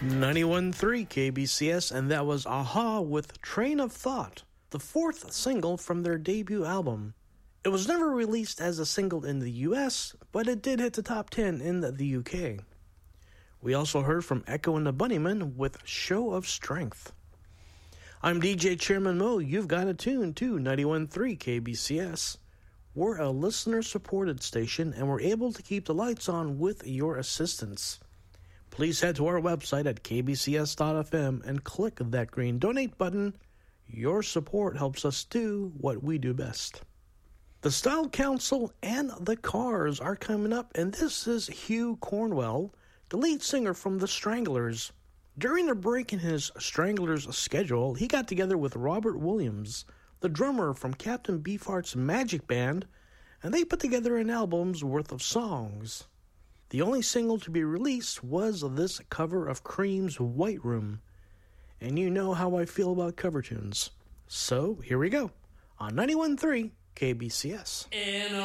91.3 KBCS, and that was Aha with Train of Thought, the fourth single from their debut album. It was never released as a single in the US, but it did hit the top 10 in the UK. We also heard from Echo and the Bunnymen with Show of Strength. I'm DJ Chairman Mo. You've got a tune to 91.3 KBCS. We're a listener-supported station, and we're able to keep the lights on with your assistance. Please head to our website at kbcs.fm and click that green donate button. Your support helps us do what we do best. The Style Council and the Cars are coming up, and this is Hugh Cornwell, the lead singer from The Stranglers. During a break in his Stranglers schedule, he got together with Robert Williams, the drummer from Captain Beefheart's Magic Band, and they put together an album's worth of songs. The only single to be released was this cover of Cream's White Room. And you know how I feel about cover tunes. So here we go on 91.3 KBCS.